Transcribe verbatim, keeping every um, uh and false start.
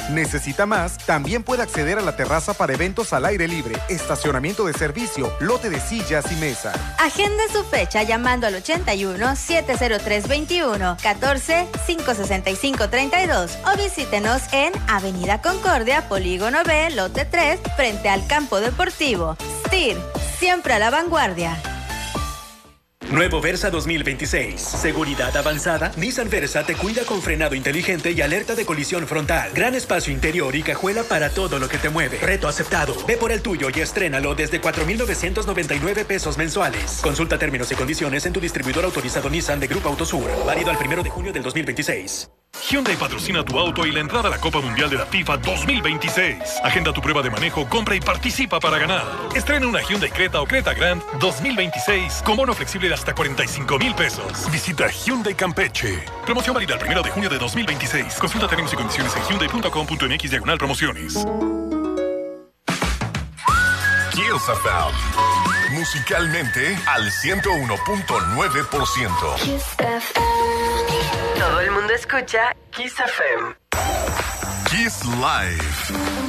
¿Necesita más? También puede acceder a la terraza para eventos al aire libre, estacionamiento de servicio, lote de sillas y mesa. Agende su fecha llamando al ochenta y uno, setecientos tres veintiuno, catorce, quinientos sesenta y cinco treinta y dos o visítenos en Avenida Concordia, Polígono B, lote tres, frente al campo deportivo. S T I R, siempre a la vanguardia. Nuevo Versa dos mil veintiséis. Seguridad avanzada. Nissan Versa te cuida con frenado inteligente y alerta de colisión frontal. Gran espacio interior y cajuela para todo lo que te mueve. Reto aceptado. Ve por el tuyo y estrénalo desde cuatro mil novecientos noventa y nueve pesos mensuales. Consulta términos y condiciones en tu distribuidor autorizado Nissan de Grupo Autosur. Válido al primero de junio del dos mil veintiséis. Hyundai patrocina tu auto y la entrada a la Copa Mundial de la FIFA dos mil veintiséis. Agenda tu prueba de manejo, compra y participa para ganar. Estrena una Hyundai Creta o Creta Grand dos mil veintiséis con bono flexible de hasta cuarenta y cinco mil pesos. Visita Hyundai Campeche. Promoción válida el primero de junio de dos mil veintiséis. Consulta términos y condiciones en hyundai punto com punto m x diagonal promociones. Kiss F M. Musicalmente al ciento uno punto nueve por ciento. Kiss F M. Todo el mundo escucha Kiss F M. Kiss Live.